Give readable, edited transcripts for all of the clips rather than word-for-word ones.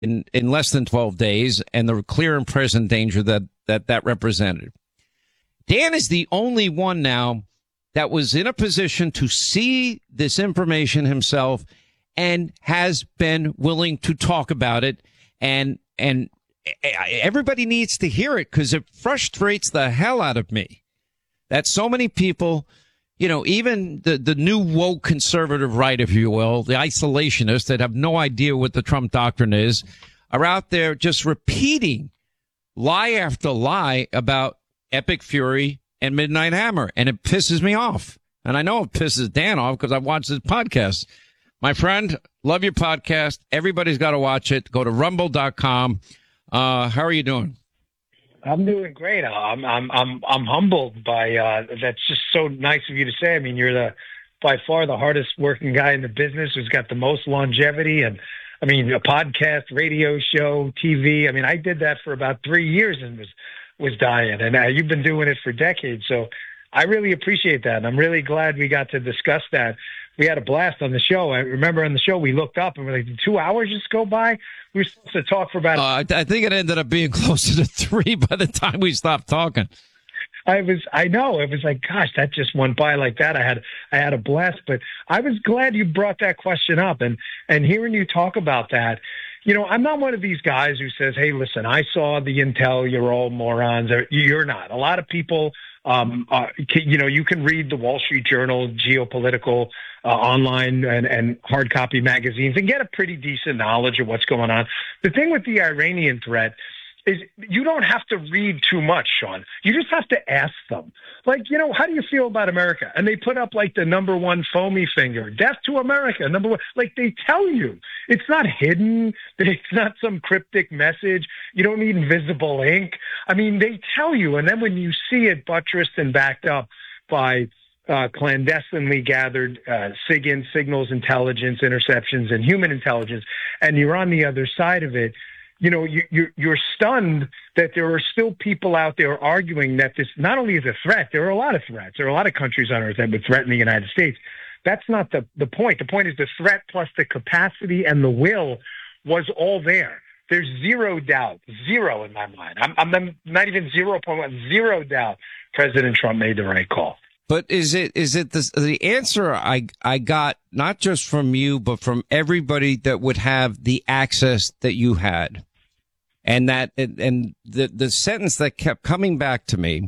in less than 12 days and the clear and present danger that represented. Dan is the only one now that was in a position to see this information himself and has been willing to talk about it. And everybody needs to hear it because it frustrates the hell out of me that so many people, even the new woke conservative right, if you will, the isolationists that have no idea what the Trump doctrine is, are out there just repeating lie after lie about Epic Fury and Midnight Hammer. And it pisses me off. And I know it pisses Dan off because I've watched his podcast. My friend, love your podcast. Everybody's got to watch it. Go to rumble.com. How are you doing? I'm doing great. I'm humbled by that's just so nice of you to say. I mean, you're by far the hardest working guy in the business who's got the most longevity, and I mean, a podcast, radio show, TV. I mean, I did that for about 3 years and was dying, and you've been doing it for decades. So I really appreciate that, and I'm really glad we got to discuss that. We had a blast on the show. I remember on the show we looked up and we're like, did 2 hours just go by? We were supposed to talk for about. I think it ended up being closer to 3 by the time we stopped talking. I know. It was like, gosh, that just went by like that. I had a blast, but I was glad you brought that question up and hearing you talk about that. I'm not one of these guys who says, hey, listen, I saw the intel. You're all morons. You're not. A lot of people, you can read the Wall Street Journal, geopolitical, online and hard copy magazines and get a pretty decent knowledge of what's going on. The thing with the Iranian threat is you don't have to read too much, Sean. You just have to ask them. Like, how do you feel about America? And they put up like the number one foamy finger, death to America, number one. Like they tell you. It's not hidden. It's not some cryptic message. You don't need invisible ink. I mean, they tell you. And then when you see it buttressed and backed up by clandestinely gathered SIGINT, signals intelligence, interceptions, and human intelligence, and you're on the other side of it, you're stunned that there are still people out there arguing that this not only is a threat, there are a lot of threats. There are a lot of countries on earth that would threaten the United States. That's not the point. The point is the threat plus the capacity and the will was all there. There's zero doubt, zero in my mind. I'm not even 0.1, zero doubt President Trump made the right call. But is it the answer I got not just from you, but from everybody that would have the access that you had? And the sentence that kept coming back to me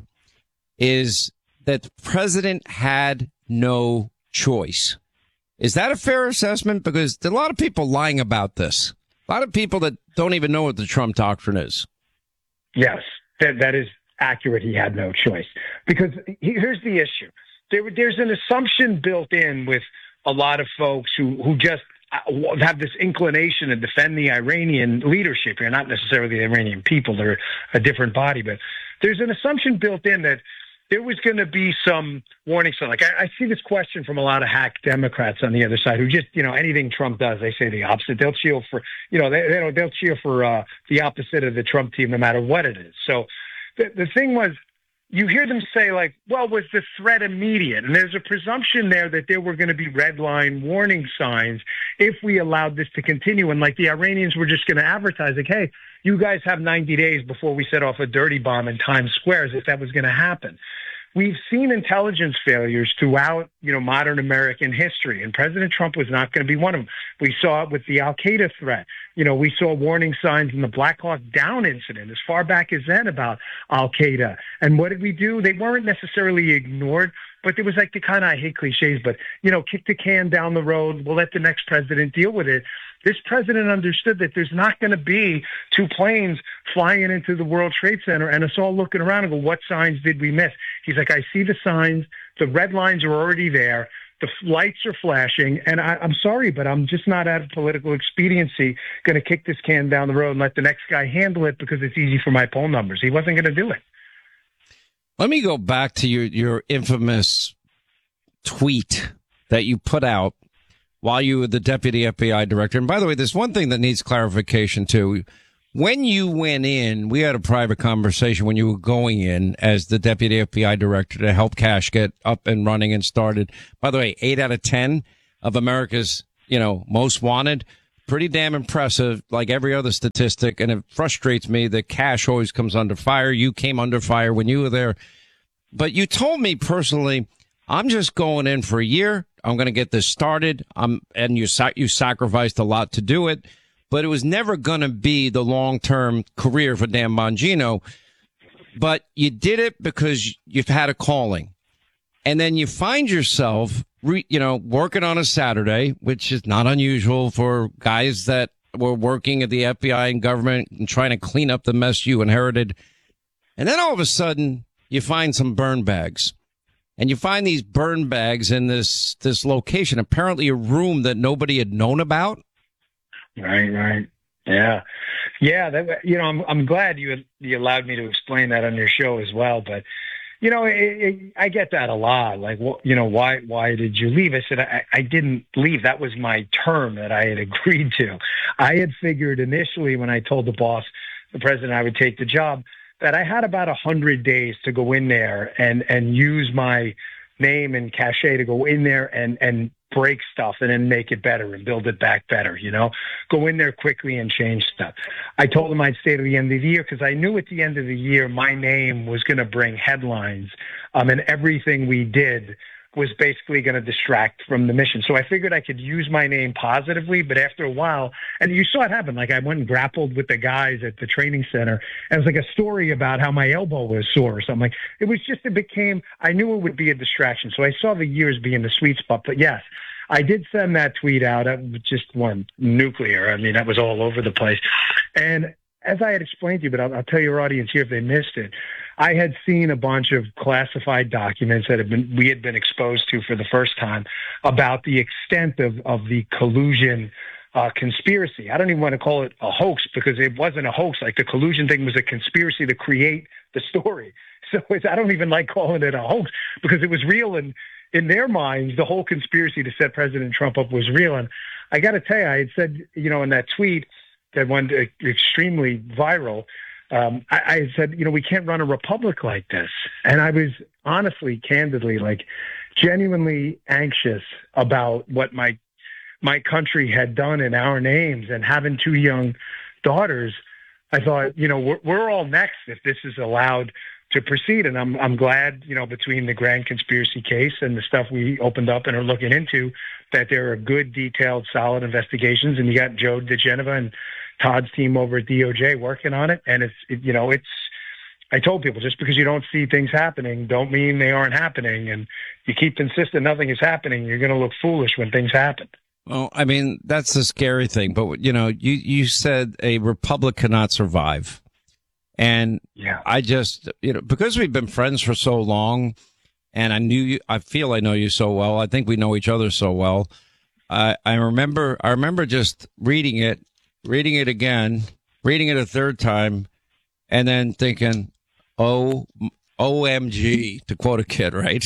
is that the president had no choice. Is that a fair assessment? Because there are a lot of people lying about this. A lot of people that don't even know what the Trump doctrine is. Yes, that is accurate. He had no choice. Because here's the issue. There's an assumption built in with a lot of folks who just have this inclination to defend the Iranian leadership here, not necessarily the Iranian people. They're a different body. But there's an assumption built in that there was going to be some warning sign. Like I see this question from a lot of hack Democrats on the other side who just, anything Trump does, they say the opposite. They'll cheer for, they'll cheer for the opposite of the Trump team no matter what it is. So the thing was, you hear them say like, well, was the threat immediate? And there's a presumption there that there were going to be red line warning signs if we allowed this to continue. And like the Iranians were just going to advertise like, hey, you guys have 90 days before we set off a dirty bomb in Times Square, as if that was going to happen. We've seen intelligence failures throughout, modern American history, and President Trump was not going to be one of them. We saw it with the Al-Qaeda threat. We saw warning signs in the Black Hawk Down incident as far back as then about Al-Qaeda. And what did we do? They weren't necessarily ignored, but there was like the kind of, I hate cliches, but, kick the can down the road. We'll let the next president deal with it. This president understood that there's not going to be two planes flying into the World Trade Center and us all looking around and go, what signs did we miss? He's like, I see the signs. The red lines are already there. The lights are flashing. And I'm sorry, but I'm just not out of political expediency going to kick this can down the road and let the next guy handle it because it's easy for my poll numbers. He wasn't going to do it. Let me go back to your infamous tweet that you put out while you were the deputy FBI director. And by the way, there's one thing that needs clarification too. When you went in, we had a private conversation when you were going in as the deputy FBI director to help Cash get up and running and started. By the way, 8 out of 10 of America's, most wanted pretty damn impressive, like every other statistic. And it frustrates me that Kash always comes under fire. You came under fire when you were there. But you told me personally, I'm just going in for a year. I'm going to get this started. And you sacrificed a lot to do it. But it was never going to be the long-term career for Dan Bongino. But you did it because you've had a calling. And then you find yourself, working on a Saturday, which is not unusual for guys that were working at the FBI and government and trying to clean up the mess you inherited. And then all of a sudden, you find some burn bags. And you find these burn bags in this location, apparently a room that nobody had known about. Right. Yeah. I'm glad you allowed me to explain that on your show as well. But, I get that a lot. Like, why did you leave? I said, I didn't leave. That was my term that I had agreed to. I had figured initially when I told the president I would take the job, that I had about 100 days to go in there and use my name and cachet to go in there and break stuff and then make it better and build it back better, go in there quickly and change stuff. I told him I'd stay to the end of the year because I knew at the end of the year, my name was going to bring headlines. And everything we did was basically going to distract from the mission. So I figured I could use my name positively, but after a while, and you saw it happen, like I went and grappled with the guys at the training center, and it was like a story about how my elbow was sore or something. Like I knew it would be a distraction. So I saw the years being the sweet spot, but yes, I did send that tweet out. Just one nuclear. I mean, that was all over the place. And as I had explained to you, but I'll tell your audience here if they missed it, I had seen a bunch of classified documents that we had been exposed to for the first time about the extent of the collusion conspiracy. I don't even want to call it a hoax because it wasn't a hoax. Like the collusion thing was a conspiracy to create the story. So I don't even like calling it a hoax because it was real. And in their minds, the whole conspiracy to set President Trump up was real. And I got to tell you, I had said, in that tweet that went extremely viral, I said, we can't run a republic like this. And I was honestly, candidly, like genuinely anxious about what my country had done in our names, and having two young daughters. I thought, we're all next if this is allowed to proceed. And I'm glad, between the grand conspiracy case and the stuff we opened up and are looking into, that there are good, detailed, solid investigations. And you got Joe DeGeneva and Todd's team over at DOJ working on it. And I told people, just because you don't see things happening, don't mean they aren't happening. And you keep insisting nothing is happening, you're going to look foolish when things happen. Well, I mean, that's the scary thing. But, you said a republic cannot survive. And yeah. I just, because we've been friends for so long, and I feel I know you so well. I think we know each other so well. I remember just reading it again, reading it a third time, and then thinking, OMG, to quote a kid, right?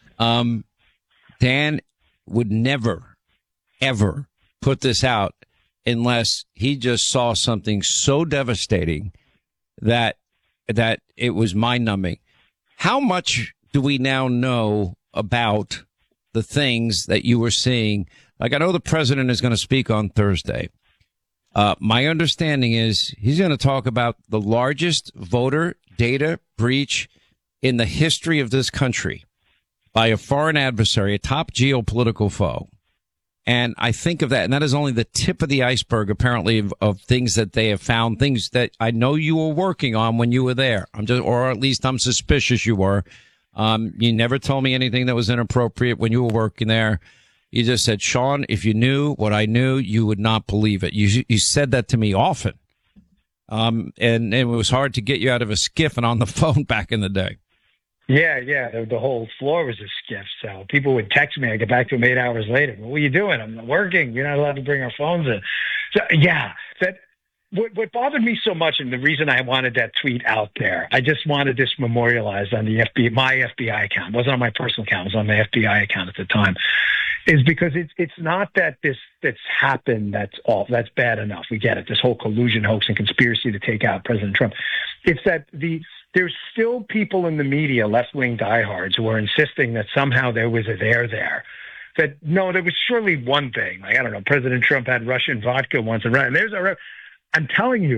Dan would never, ever put this out unless he just saw something so devastating that it was mind-numbing. How much do we now know about the things that you were seeing? Like, I know the president is going to speak on Thursday. My understanding is he's going to talk about the largest voter data breach in the history of this country by a foreign adversary, a top geopolitical foe. And I think of that, and that is only the tip of the iceberg, apparently, of things that they have found, things that I know you were working on when you were there. Or at least I'm suspicious you were. You never told me anything that was inappropriate when you were working there. You just said, Sean, if you knew what I knew, you would not believe it. You said that to me often. And it was hard to get you out of a skiff and on the phone back in the day. Yeah. The whole floor was a skiff. So people would text me. I get back to them 8 hours later. What are you doing? I'm working. You're not allowed to bring our phones in. So yeah, what bothered me so much, and the reason I wanted that tweet out there, I just wanted this memorialized on the my FBI account. It wasn't on my personal account. It was on my FBI account at the time. Is because it's not that that's happened that's bad enough. We get it. This whole collusion hoax and conspiracy to take out President Trump. It's that there's still people in the media, left-wing diehards, who are insisting that somehow there was a there. that no, there was surely one thing. Like, I don't know, President Trump had Russian vodka once, and there's I'm telling you.